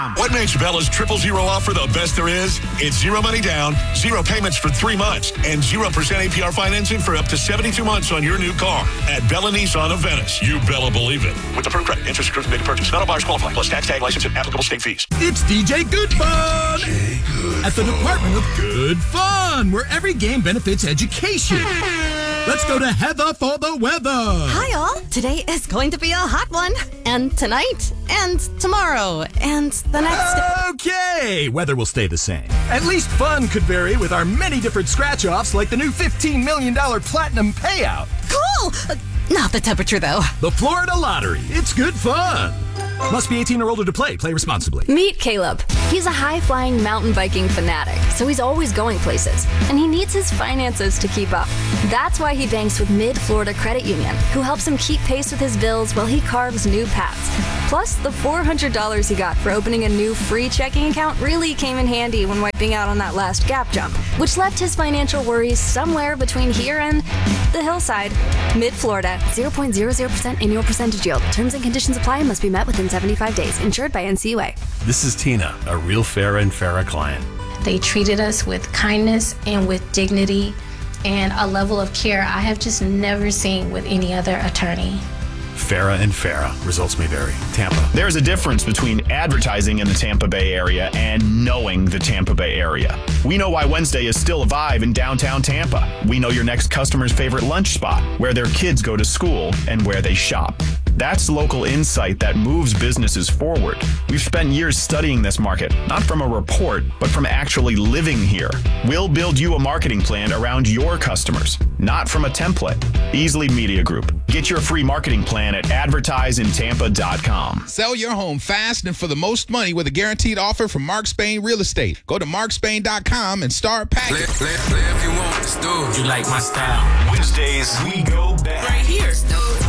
What makes Bella's 000 offer the best there is? It's 0 money down, 0 payments for 3 months, and 0% APR financing for up to 72 months on your new car. At Bella Nissan of Venice. You Bella believe it. With approved credit, interest accrues made to purchase. Not all buyers qualify. Plus tax, tag, license, and applicable state fees. It's DJ Good Fun at the Department of Good Fun, where every game benefits education. Let's go to Heather for the weather. Hi, all. Today is going to be a hot one. And tonight, and tomorrow, and the next day. Okay, weather will stay the same. At least fun could vary with our many different scratch-offs, like the new $15 million platinum payout. Cool! Not the temperature, though. The Florida Lottery. It's good fun. Must be 18 or older to play. Play responsibly. Meet Caleb. He's a high-flying mountain biking fanatic, so he's always going places, and he needs his finances to keep up. That's why he banks with Mid-Florida Credit Union, who helps him keep pace with his bills while he carves new paths. Plus, the $400 he got for opening a new free checking account really came in handy when wiping out on that last gap jump, which left his financial worries somewhere between here and the hillside. Mid-Florida, 0.00% annual percentage yield. Terms and conditions apply and must be met within 75 days. Insured by NCUA. This is Tina, a real Farah and Farah client. They treated us with kindness and with dignity and a level of care I have just never seen with any other attorney. Farah and Farah. Results may vary. Tampa. There's a difference between advertising in the Tampa Bay area and knowing the Tampa Bay area. We know why Wednesday is still a vibe in downtown Tampa. We know your next customer's favorite lunch spot, where their kids go to school and where they shop. That's local insight that moves businesses forward. We've spent years studying this market, not from a report, but from actually living here. We'll build you a marketing plan around your customers, not from a template. Easley Media Group. Get your free marketing plan at advertiseintampa.com. Sell your home fast and for the most money with a guaranteed offer from Mark Spain Real Estate. Go to markspain.com and start packing. Play if you want, Stu. You like my style. Wednesdays, we go back. Right here, Stu.